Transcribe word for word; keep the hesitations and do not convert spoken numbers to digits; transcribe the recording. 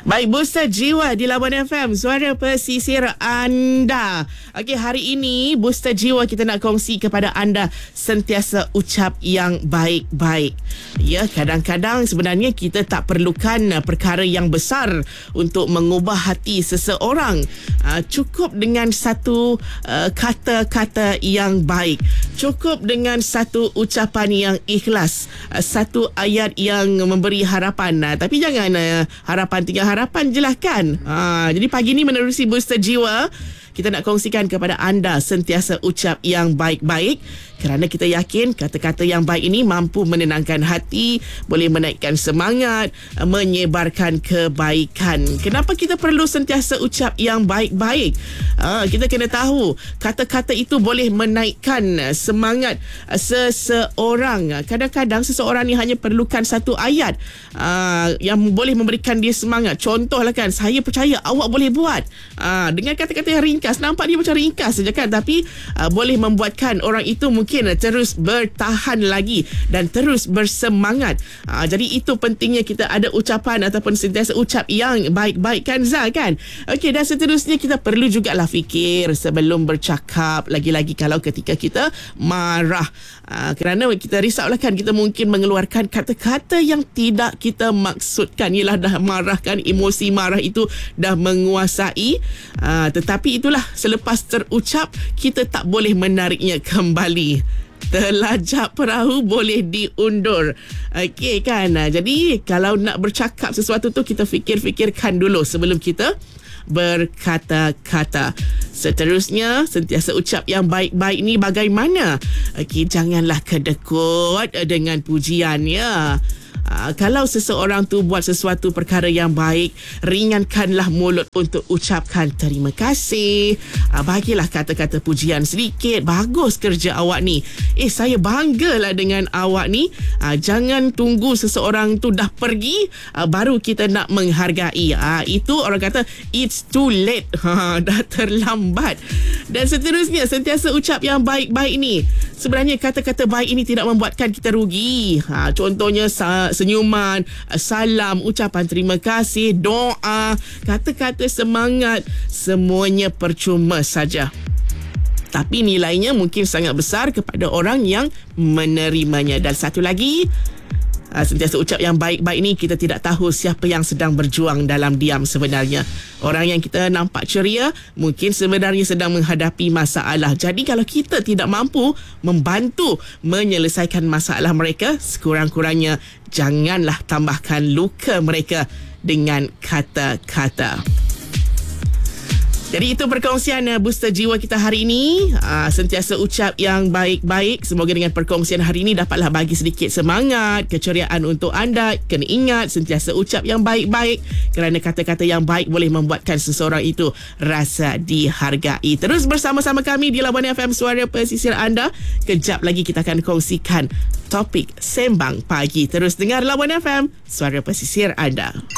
Baik, booster jiwa di Labuan F M, suara pesisir anda. Okey, hari ini booster jiwa kita nak kongsi kepada anda sentiasa ucap yang baik-baik. Ya, kadang-kadang sebenarnya kita tak perlukan uh, perkara yang besar untuk mengubah hati seseorang. Uh, cukup dengan satu uh, kata-kata yang baik. Cukup dengan satu ucapan yang ikhlas. Uh, satu ayat yang memberi harapan. Uh, tapi jangan uh, harapan tiga harapan je lah kan. Ha, jadi pagi ni menerusi booster jiwa, kita nak kongsikan kepada anda sentiasa ucap yang baik-baik, kerana kita yakin kata-kata yang baik ini mampu menenangkan hati, boleh menaikkan semangat, menyebarkan kebaikan. Kenapa kita perlu sentiasa ucap yang baik-baik? Ha, kita kena tahu kata-kata itu boleh menaikkan semangat seseorang. Kadang-kadang seseorang ni hanya perlukan satu ayat uh, yang boleh memberikan dia semangat. Contohlah kan, saya percaya awak boleh buat. Uh, dengan kata-kata yang ringkas, nampak dia macam ringkas saja kan, tapi uh, boleh membuatkan orang itu mungkin terus bertahan lagi dan terus bersemangat. Uh, jadi itu pentingnya kita ada ucapan ataupun sentiasa ucap yang baik-baik kan, Zal kan? Okey, dan seterusnya kita perlu jugalah fikir sebelum bercakap, lagi-lagi kalau ketika kita marah. Uh, kerana kita risaulah kan, kita mungkin mengeluarkan kata-kata yang tidak kita maksudkan. Yelah, dah marah kan, emosi marah itu dah menguasai. Uh, tetapi itulah, selepas terucap, kita tak boleh menariknya kembali. Telajak perahu boleh diundur. Okey kan? Jadi kalau nak bercakap sesuatu tu, kita fikir-fikirkan dulu sebelum kita berkata-kata. Seterusnya, sentiasa ucap yang baik-baik ni bagaimana? Okey, janganlah kedekut dengan pujian, ya. Uh, kalau seseorang tu buat sesuatu perkara yang baik, ringankanlah mulut untuk ucapkan terima kasih. Uh, bagilah kata-kata pujian sedikit. Bagus kerja awak ni. Eh, saya banggalah dengan awak ni. Uh, jangan tunggu seseorang tu dah pergi uh, baru kita nak menghargai. Uh, itu orang kata it's too late. Ha, dah terlambat. Dan seterusnya, sentiasa ucap yang baik-baik ni. Sebenarnya kata-kata baik ini tidak membuatkan kita rugi. Ha, contohnya sa- senyuman, salam, ucapan terima kasih, doa, kata-kata semangat, semuanya percuma saja. Tapi nilainya mungkin sangat besar kepada orang yang menerimanya. Dan satu lagi, Uh, sentiasa ucap yang baik-baik ni, kita tidak tahu siapa yang sedang berjuang dalam diam sebenarnya. Orang yang kita nampak ceria mungkin sebenarnya sedang menghadapi masalah. Jadi kalau kita tidak mampu membantu menyelesaikan masalah mereka, sekurang-kurangnya janganlah tambahkan luka mereka dengan kata-kata. Jadi itu perkongsian uh, booster jiwa kita hari ini. Uh, sentiasa ucap yang baik-baik. Semoga dengan perkongsian hari ini dapatlah bagi sedikit semangat, keceriaan untuk anda. Kena ingat, sentiasa ucap yang baik-baik, kerana kata-kata yang baik boleh membuatkan seseorang itu rasa dihargai. Terus bersama-sama kami di Labuan F M, suara pesisir anda. Kejap lagi kita akan kongsikan topik Sembang Pagi. Terus dengar Labuan F M, suara pesisir anda.